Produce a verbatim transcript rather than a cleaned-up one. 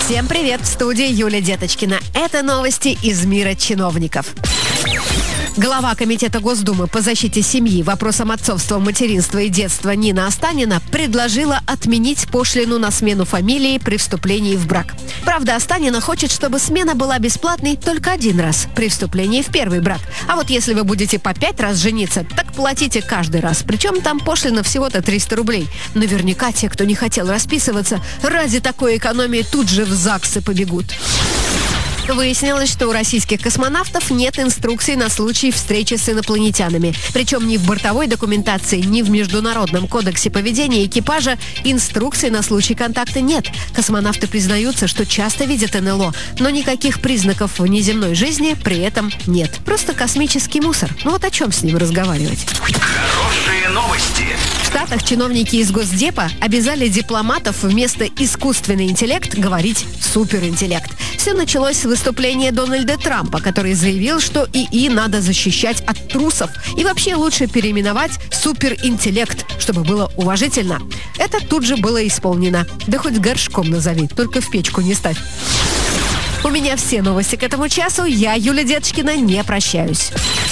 Всем привет, в студии Юлия Деточкина. Это новости из мира чиновников. Глава Комитета Госдумы по защите семьи, вопросам отцовства, материнства и детства Нина Останина предложила отменить пошлину на смену фамилии при вступлении в брак. Правда, Останина хочет, чтобы смена была бесплатной только один раз при вступлении в первый брак. А вот если вы будете по пять раз жениться, так платите каждый раз. Причем там пошлина всего-то триста рублей. Наверняка те, кто не хотел расписываться, ради такой экономии тут же в ЗАГСы побегут. Выяснилось, что у российских космонавтов нет инструкций на случай встречи с инопланетянами. Причем ни в бортовой документации, ни в Международном кодексе поведения экипажа инструкций на случай контакта нет. Космонавты признаются, что часто видят эн эл о, но никаких признаков внеземной жизни при этом нет. Просто космический мусор. Ну вот о чем с ним разговаривать? Хорошие новости. В Штатах чиновники из Госдепа обязали дипломатов вместо «искусственный интеллект» говорить «суперинтеллект». Все началось с выступления Дональда Трампа, который заявил, что ИИ надо защищать от трусов и вообще лучше переименовать «суперинтеллект», чтобы было уважительно. Это тут же было исполнено. Да хоть горшком назови, только в печку не ставь. У меня все новости к этому часу. Я, Юлия Деточкина, не прощаюсь.